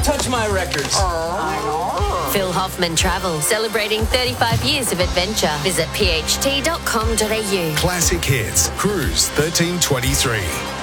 touch my records. Phil Hoffman Travel, celebrating 35 years of adventure. Visit pht.com.au. Classic Hits, Cruise 1323.